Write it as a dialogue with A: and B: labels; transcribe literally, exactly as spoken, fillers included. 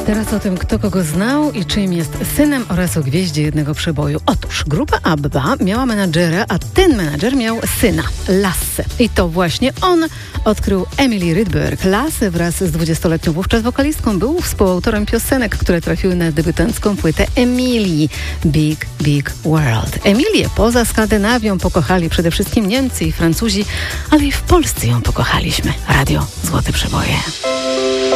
A: Teraz o tym, kto kogo znał i czym jest synem oraz o gwieździe jednego przeboju. Otóż grupa ABBA miała menadżera, a ten menadżer miał syna, Lasse. I to właśnie on odkrył Emily Rydberg. Lasse wraz z dwudziestoletnią wówczas wokalistką był współautorem piosenek, które trafiły na debiutancką płytę Emilii Big, Big World. Emilię poza Skandynawią pokochali przede wszystkim Niemcy i Francuzi, ale i w Polsce ją pokochaliśmy. Radio Złote Przeboje.